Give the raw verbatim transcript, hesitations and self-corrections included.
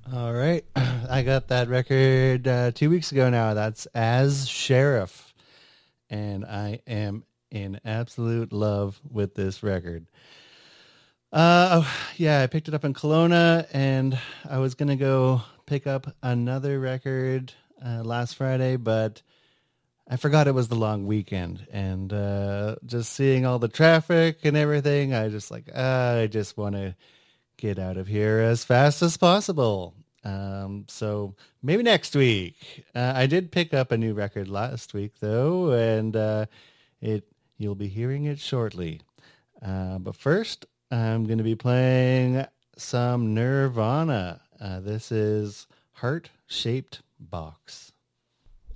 All right. I got that record uh, two weeks ago now. That's As Sheriff. And I am in absolute love with this record. Uh, oh, yeah, I picked it up in Kelowna, and I was going to go pick up another record uh, last Friday, but I forgot it was the long weekend. And uh, just seeing all the traffic and everything, I just like, uh, I just want to get out of here as fast as possible. Um, so maybe next week. Uh, I did pick up a new record last week though, and uh, it you'll be hearing it shortly. Uh, but first, I'm going to be playing some Nirvana. Uh, this is Heart Shaped Box.